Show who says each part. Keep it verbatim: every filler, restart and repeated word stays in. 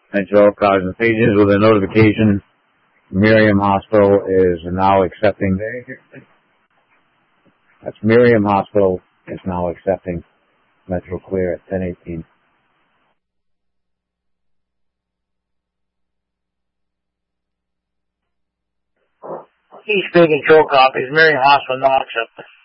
Speaker 1: Metro Cognizant Pages with a notification. Miriam Hospital is now accepting. That's Miriam Hospital is now accepting Metro Clear at ten eighteen.
Speaker 2: East Bay control copies. Miriam Hospital not accepted.